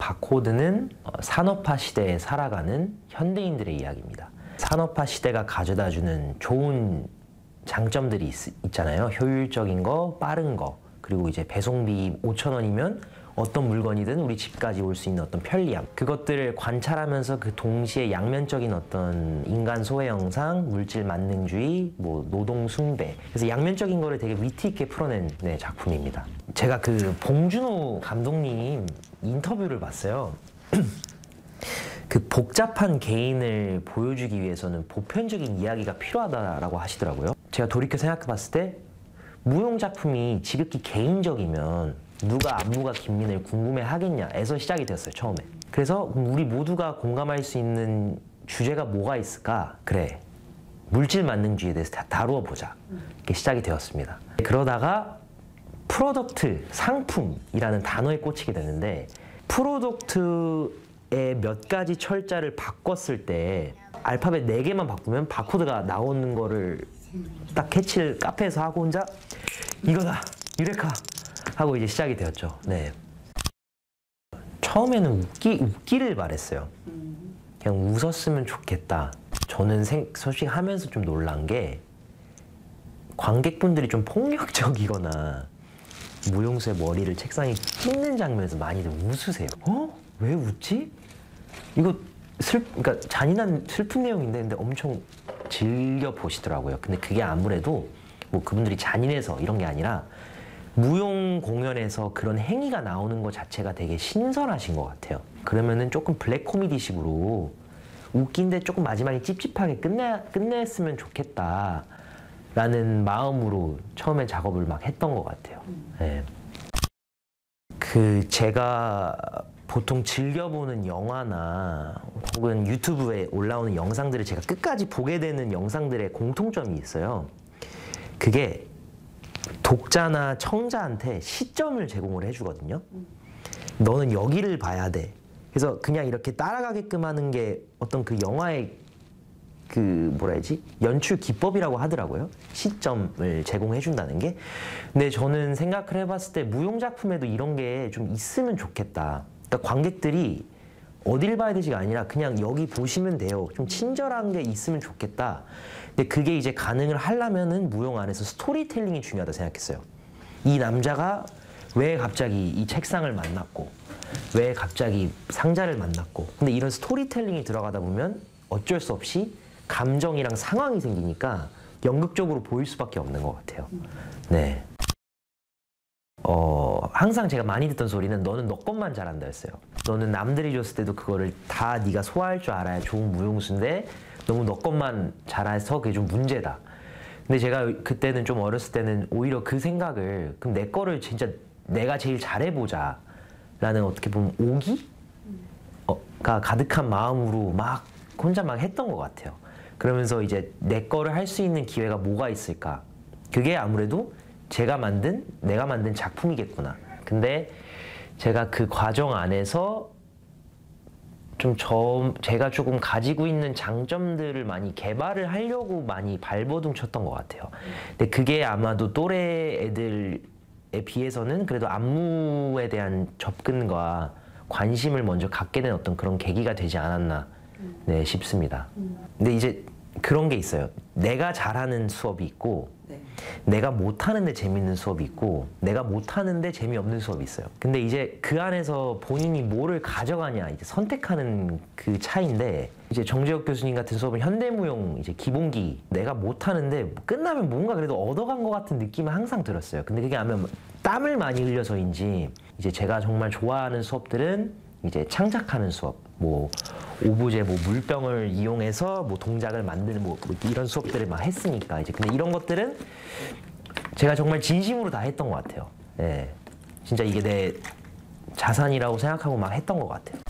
바코드는 산업화 시대에 살아가는 현대인들의 이야기입니다. 산업화 시대가 가져다주는 좋은 장점들이 있잖아요. 효율적인 거, 빠른 거, 그리고 이제 배송비 5,000원이면 어떤 물건이든 우리 집까지 올 수 있는 어떤 편리함, 그것들을 관찰하면서 그 동시에 양면적인 어떤 인간 소외 영상, 물질 만능주의, 뭐 노동 숭배, 그래서 양면적인 거를 되게 위트 있게 풀어낸 작품입니다. 제가 그 봉준호 감독님 인터뷰를 봤어요. 그 복잡한 개인을 보여주기 위해서는 보편적인 이야기가 필요하다라고 하시더라고요. 제가 돌이켜 생각해 봤을 때 무용 작품이 지극히 개인적이면 누가 안무가 김민을 궁금해 하겠냐에서 시작이 됐어요, 처음에. 그래서 우리 모두가 공감할 수 있는 주제가 뭐가 있을까? 그래, 물질 만능주의에 대해서 다루어 보자. 이렇게 시작이 되었습니다. 그러다가 프로덕트, 상품이라는 단어에 꽂히게 됐는데, 프로덕트의 몇 가지 철자를 바꿨을 때 알파벳 4개만 바꾸면 바코드가 나오는 거를 딱 캐치를 카페에서 하고 혼자 이거다, 유레카 하고 이제 시작이 되었죠. 네. 처음에는 웃기를 바랬어요. 그냥 웃었으면 좋겠다. 저는 솔직히 하면서 좀 놀란 게 관객분들이 좀 폭력적이거나 무용수의 머리를 책상에 꽂는 장면에서 많이들 웃으세요. 어? 왜 웃지? 이거 그러니까 잔인한 슬픈 내용인데 근데 엄청 즐겨 보시더라고요. 근데 그게 아무래도 뭐 그분들이 잔인해서 이런 게 아니라 무용 공연에서 그런 행위가 나오는 것 자체가 되게 신선하신 것 같아요. 그러면은 조금 블랙 코미디식으로 웃긴데 조금 마지막에 찝찝하게 끝냈으면 좋겠다 라는 마음으로 처음에 작업을 막 했던 것 같아요. 네. 제가 보통 즐겨보는 영화나 혹은 유튜브에 올라오는 영상들을 제가 끝까지 보게 되는 영상들의 공통점이 있어요. 그게 독자나 청자한테 시점을 제공을 해주거든요. 너는 여기를 봐야 돼. 그래서 그냥 이렇게 따라가게끔 하는 게 어떤 그 영화의 연출 기법이라고 하더라고요. 시점을 제공해준다는 게. 근데 저는 생각을 해봤을 때 무용작품에도 이런 게 좀 있으면 좋겠다. 그러니까 관객들이 어딜 봐야 되지가 아니라 그냥 여기 보시면 돼요. 좀 친절한 게 있으면 좋겠다. 근데 그게 이제 가능을 하려면은 무용 안에서 스토리텔링이 중요하다 생각했어요. 이 남자가 왜 갑자기 이 책상을 만났고, 왜 갑자기 상자를 만났고, 근데 이런 스토리텔링이 들어가다 보면 어쩔 수 없이 감정이랑 상황이 생기니까 연극적으로 보일 수밖에 없는 것 같아요. 네. 항상 제가 많이 듣던 소리는 너는 너 것만 잘한다 였어요. 너는 남들이 줬을 때도 그거를 다 네가 소화할 줄 알아야 좋은 무용수인데 너무 너 것만 잘해서 그게 좀 문제다. 근데 제가 그때는 좀 어렸을 때는 오히려 그 생각을 그럼 내 거를 진짜 내가 제일 잘해보자 라는 어떻게 보면 오기가 가득한 마음으로 막 혼자 막 했던 것 같아요. 그러면서 이제 내 거를 할 수 있는 기회가 뭐가 있을까? 그게 아무래도 내가 만든 작품이겠구나. 근데 제가 그 과정 안에서 제가 조금 가지고 있는 장점들을 많이 개발을 하려고 많이 발버둥 쳤던 것 같아요. 근데 그게 아마도 또래 애들에 비해서는 그래도 안무에 대한 접근과 관심을 먼저 갖게 된 어떤 그런 계기가 되지 않았나 싶습니다. 근데 이제 그런 게 있어요. 내가 잘하는 수업이 있고 내가 못하는데 재밌는 수업이 있고 내가 못하는데 재미없는 수업이 있어요. 근데 이제 그 안에서 본인이 뭐를 가져가냐 이제 선택하는 그 차이인데 이제 정재혁 교수님 같은 수업은 현대무용 이제 기본기 내가 못하는데 끝나면 뭔가 그래도 얻어간 것 같은 느낌은 항상 들었어요. 근데 그게 아마 땀을 많이 흘려서인지 이제 제가 정말 좋아하는 수업들은 이제 창작하는 수업, 뭐 오브제, 뭐 물병을 이용해서 뭐 동작을 만드는 뭐 이런 수업들을 막 했으니까 이제 근데 이런 것들은 제가 정말 진심으로 다 했던 것 같아요. 예, 진짜 이게 내 자산이라고 생각하고 막 했던 것 같아요.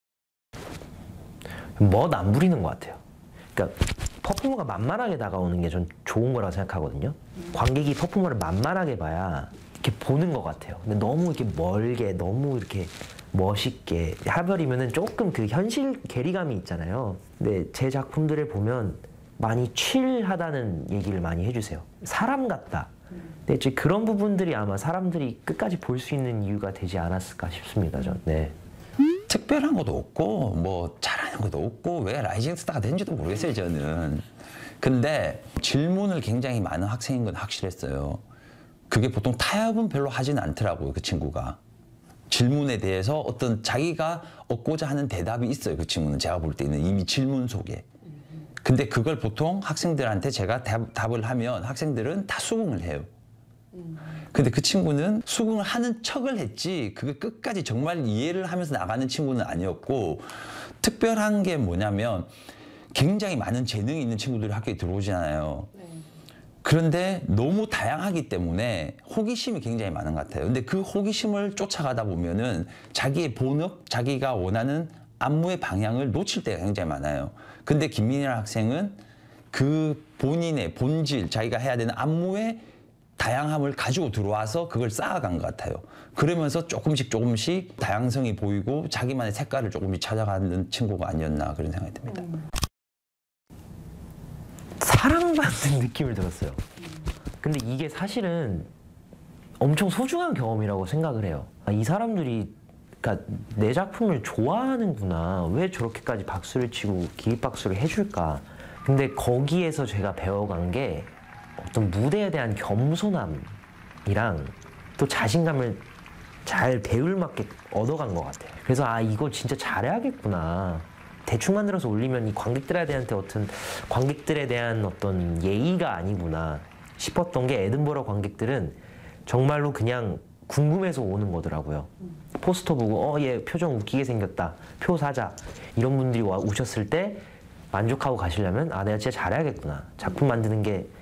멋 안 부리는 것 같아요. 그러니까 퍼포머가 만만하게 다가오는 게 전 좋은 거라고 생각하거든요. 관객이 퍼포머를 만만하게 봐야 이렇게 보는 것 같아요. 근데 너무 이렇게 멀게, 너무 이렇게 멋있게 해버리면은 조금 그 현실 괴리감이 있잖아요. 근데 제 작품들을 보면 많이 칠하다는 얘기를 많이 해주세요. 사람 같다. 근데 이제 그런 부분들이 아마 사람들이 끝까지 볼 수 있는 이유가 되지 않았을까 싶습니다. 전. 네. 특별한 것도 없고 뭐 잘하는 것도 없고 왜 라이징 스타가 된지도 모르겠어요 저는. 근데 질문을 굉장히 많은 학생인 건 확실했어요. 그게 보통 타협은 별로 하진 않더라고요 그 친구가. 질문에 대해서 어떤 자기가 얻고자 하는 대답이 있어요 그 친구는. 제가 볼 때는 이미 질문 속에. 근데 그걸 보통 학생들한테 제가 답을 하면 학생들은 다 수긍을 해요. 근데 그 친구는 수긍을 하는 척을 했지 그게 끝까지 정말 이해를 하면서 나가는 친구는 아니었고, 특별한 게 뭐냐면 굉장히 많은 재능이 있는 친구들이 학교에 들어오잖아요. 그런데 너무 다양하기 때문에 호기심이 굉장히 많은 것 같아요. 근데 그 호기심을 쫓아가다 보면은 자기의 본업, 자기가 원하는 안무의 방향을 놓칠 때가 굉장히 많아요. 근데 김민이라는 학생은 그 본인의 본질, 자기가 해야 되는 안무의 다양함을 가지고 들어와서 그걸 쌓아간 것 같아요. 그러면서 조금씩 다양성이 보이고 자기만의 색깔을 조금씩 찾아가는 친구가 아니었나 그런 생각이 듭니다. 사랑받는 느낌을 들었어요. 근데 이게 사실은 엄청 소중한 경험이라고 생각을 해요. 이 사람들이 그러니까 내 작품을 좋아하는구나. 왜 저렇게까지 박수를 치고 기립박수를 해줄까. 근데 거기에서 제가 배워간 게 어떤 무대에 대한 겸손함이랑 또 자신감을 잘 배울맞게 얻어간 것 같아요. 그래서 아 이거 진짜 잘해야겠구나. 대충 만들어서 올리면 이 관객들에 대한 어떤 예의가 아니구나 싶었던 게, 에든버러 관객들은 정말로 그냥 궁금해서 오는 거더라고요. 포스터 보고 얘 표정 웃기게 생겼다, 표 사자, 이런 분들이 오셨을 때 만족하고 가시려면 아 내가 진짜 잘해야겠구나. 작품 만드는 게